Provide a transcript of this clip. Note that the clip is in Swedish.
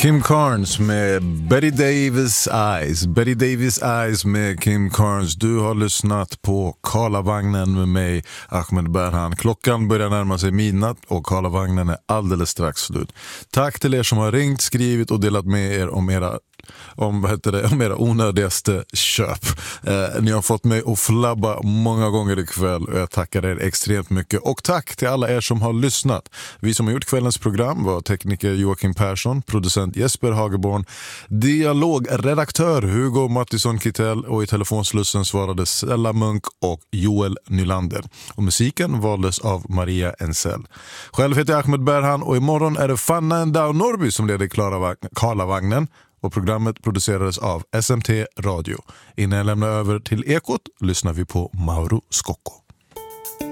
Kim Carnes med Betty Davis Eyes. Betty Davis Eyes med Kim Carnes. Du har lyssnat på Karlavagnen med mig, Ahmed Berhan. Klockan börjar närma sig midnatt och Karlavagnen är alldeles strax slut. Tack till er som har ringt, skrivit och delat med er om era onödigaste köp. Ni har fått mig att flabba många gånger ikväll och jag tackar er extremt mycket. Och tack till alla er som har lyssnat. Vi som har gjort kvällens program var tekniker Joakim Persson, producent Jesper Hageborn, dialogredaktör Hugo Mattisson Kittel och i telefonslussen svarade Sella Munk och Joel Nylander. Och musiken valdes av Maria Ensel. Själv heter jag Ahmed Berhan och imorgon är det Fanna Endau Norby som leder Karlavagnen. Och programmet producerades av SMT Radio. Innan jag lämnar över till Ekot lyssnar vi på Mauro Scocco.